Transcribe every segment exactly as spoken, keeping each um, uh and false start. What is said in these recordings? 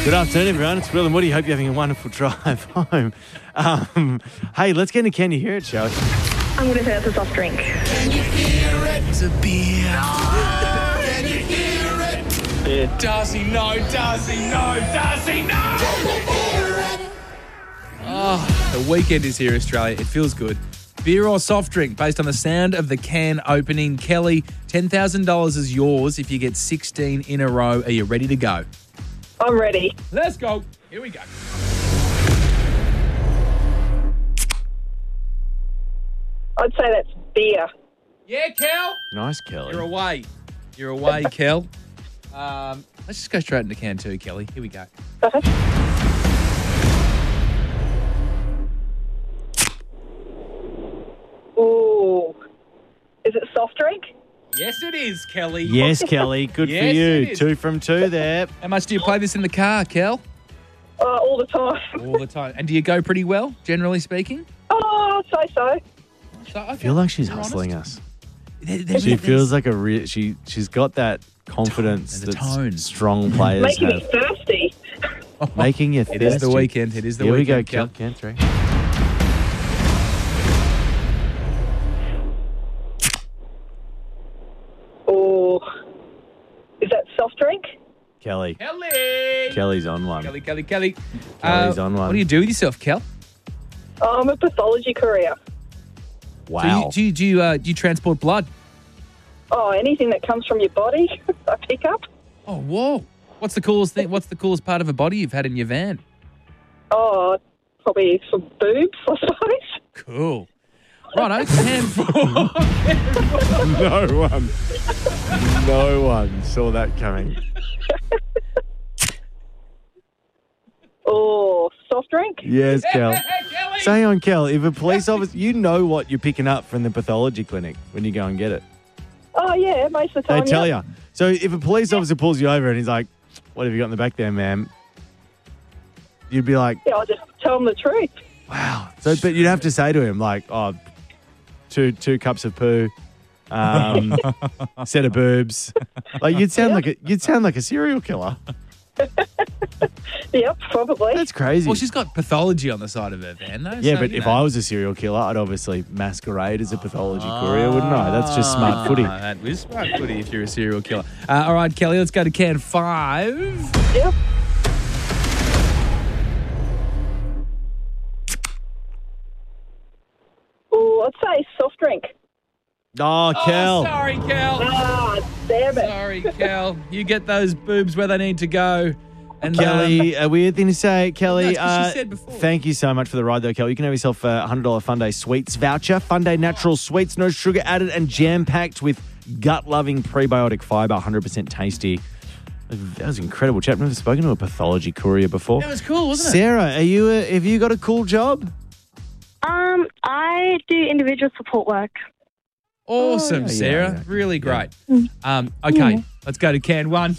Good afternoon, everyone. It's Will and Woody. Hope you're having a wonderful drive home. Um, hey, let's get into Can You Hear It, shall we? I'm going to say it's a soft drink. Can you hear it? It's a beer. Can you hear it? Yeah. Darcy, no. Darcy, no. Darcy, no. Can you hear it? Oh, the weekend is here, Australia. It feels good. Beer or soft drink based on the sound of the can opening. Kelly, ten thousand dollars is yours if you get sixteen in a row. Are you ready to go? I'm ready. Let's go. Here we go. I'd say that's beer. Yeah, Kel. Nice, Kelly. You're away. You're away, Kel. Um, let's just go straight into can two, Kelly. Here we go. Okay. Ooh. Is it soft drink? Yes, it is, Kelly. Yes, Kelly. Good Yes, for it you. is. Two from two there. How much do you play this in the car, Kel? Uh, all the time. All the time. And do you go pretty well, generally speaking? Oh, so so. So, okay. I feel like she's You're hustling honest. us. There- there's- She there's- feels like a real. She she's got that confidence There's a that tone. strong players Making me have. thirsty. Making you It thirsty. is the weekend. It is the Here we go, weekend, Kel. Kel. Can three. Ooh. Is that soft drink? Kelly. Kelly. Kelly's on one. Kelly, Kelly, Kelly. Kelly's on one. What do you do with yourself, Kel? Oh, I'm a pathology courier. Wow. Do you do you, do you, uh, do you transport blood? Oh, anything that comes from your body, I pick up. Oh, whoa! What's the coolest thing? What's the coolest part of a body you've had in your van? Oh, probably some boobs, I suppose. Cool. Righto, can four. No one. No one saw that coming. Oh, soft drink? Yes, Kel. Kelly. Say on, Kel, if a police officer, you know what you're picking up from the pathology clinic when you go and get it. Oh, yeah, most of the They time. tell yeah. you. So if a police officer pulls you over and he's like, what have you got in the back there, ma'am? You'd be like, Yeah, I'll just tell them the truth. wow. So, but you'd have to say to him, like, oh, two two cups of poo, um, set of boobs. Like you'd sound like a you'd sound like a serial killer. Yep, probably. That's crazy. Well, she's got pathology on the side of her van, though. yeah, so, but you if know. I was a serial killer, I'd obviously masquerade as a pathology courier, wouldn't I? That's just smart footy. Ah, that is smart footy if you're a serial killer. Uh, all right, Kelly, let's go to can five. Yep. Oh, I'd say soft drink. Oh, Kel. Oh, sorry, Kel. Ah, damn it. Sorry, Kel. You get those boobs where they need to go. And Kelly, um, a weird thing to say, Kelly. No, it's 'cause she uh, said before. Thank you so much for the ride, though, Kelly. You can have yourself a one hundred dollars Fun Day Sweets voucher. Fun Day Natural Sweets, no sugar added and jam-packed with gut-loving prebiotic fibre, one hundred percent tasty. That was incredible chat. I've never spoken to a pathology courier before. it was cool, wasn't it? Sarah, are you? A, have you got a cool job? Um, I do individual support work. Awesome, Oh, yeah, Sarah. yeah, yeah. Really great. Um, okay, let's go to can one.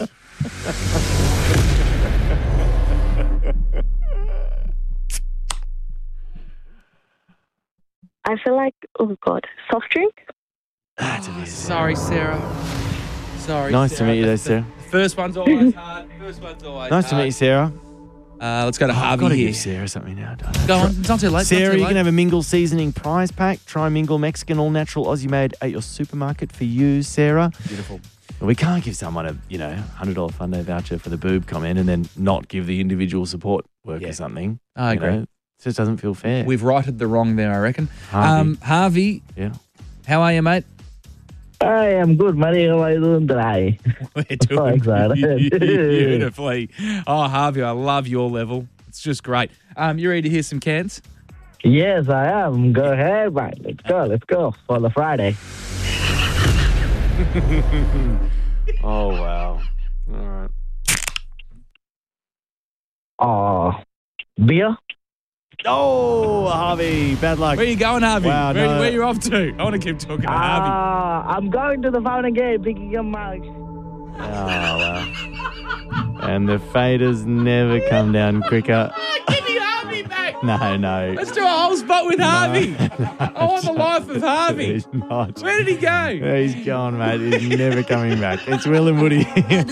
I feel like, oh God, soft drink? Oh, sorry, Sarah. Sorry, Nice to Sarah. meet you there, The- Sarah. The first one's always hard. The first one's always Nice to hard. meet you, Sarah. Uh, let's go to Oh, I've Harvey got to here. give Sarah something now. Don't I? Go on. It's not too late. It's not Sarah, too you late. can have a Mingle seasoning prize pack. Try Mingle Mexican all natural Aussie made at your supermarket for you, Sarah. Beautiful. But we can't give someone a you know one hundred dollars Fun Day voucher for the boob comment and then not give the individual support worker Yeah. something. I you agree. know? It just doesn't feel fair. We've righted the wrong there, I reckon. Harvey. Um, Harvey, yeah. how are you, mate? I am good, Matty. How are you doing today? We're Oh, excited. beautifully. Oh, Harvey, I love your level. It's just great. Um, you ready to hear some cans? Yes, I am. Go ahead, mate. Let's go. Let's go for the Friday. Oh wow. All right. Oh, beer? Oh, Harvey, bad luck. Where you going, Harvey? Wow, where, no. where you off to? I want to keep talking to Harvey. Ah, I'm going to the fountain gate picking up my... Oh wow. And the faders never come down quicker. Give me Harvey back. No, no. Let's do a whole spot with Harvey. I want the life of Harvey. He's not. Where did he go? He's gone, mate. He's never coming back. It's Will and Woody.